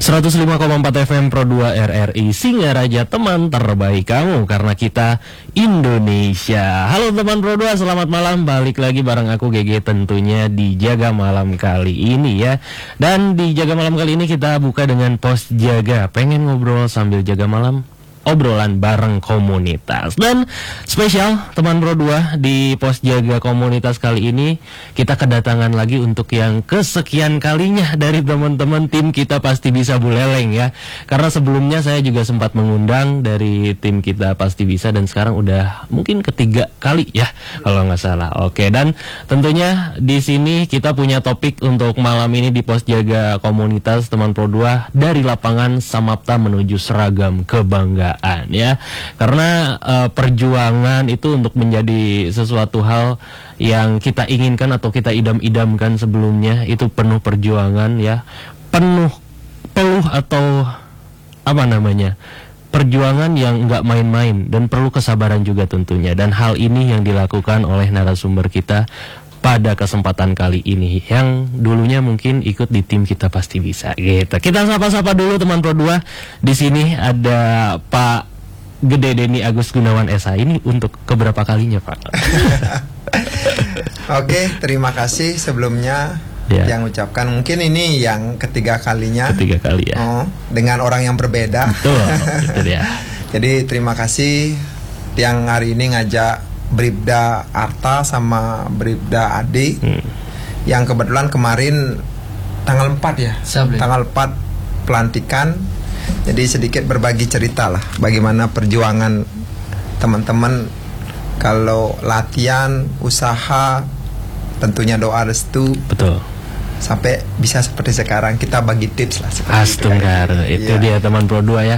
105,4 FM Pro 2 RRI Singaraja, teman terbaik kamu karena kita Indonesia. Halo teman Pro 2, selamat malam. Balik lagi bareng aku GG tentunya di Jaga Malam kali ini ya. Dan di Jaga Malam kali ini kita buka dengan pos jaga. Pengen ngobrol sambil jaga malam? Obrolan bareng komunitas. Dan spesial teman Pro 2 di pos jaga komunitas kali ini kita kedatangan lagi untuk yang kesekian kalinya dari teman-teman tim Kita Pasti Bisa Buleleng ya. Karena sebelumnya saya juga sempat mengundang dari tim Kita Pasti Bisa dan sekarang udah mungkin ketiga kali ya kalau nggak salah. Oke, dan tentunya di sini kita punya topik untuk malam ini di pos jaga komunitas teman Pro 2, dari lapangan Samapta menuju seragam kebanggaan ya, karena perjuangan itu untuk menjadi sesuatu hal yang kita inginkan atau kita idam-idamkan sebelumnya itu penuh perjuangan ya, penuh atau apa namanya, perjuangan yang nggak main-main dan perlu kesabaran juga tentunya. Dan hal ini yang dilakukan oleh narasumber kita pada kesempatan kali ini, yang dulunya mungkin ikut di tim Kita Pasti Bisa gitu. Kita sapa-sapa dulu teman Pro 2. Di sini ada Pak Gede Denny Agus Gunawan SH. Ini untuk keberapa kalinya, Pak? Oke, terima kasih sebelumnya ya, yang ucapkan. Mungkin ini yang ketiga kalinya. Ketiga kali ya. Dengan orang yang berbeda. Betul, itu dia. Jadi terima kasih yang hari ini ngajak Bribda Arta sama Bribda Adi, yang kebetulan kemarin tanggal 4 ya, tanggal 4 pelantikan. Jadi sedikit berbagi cerita lah bagaimana perjuangan teman-teman kalau latihan, usaha, tentunya doa restu. Betul. Sampai bisa seperti sekarang, kita bagi tips lah. Astungkar, itu dia teman Pro 2 ya.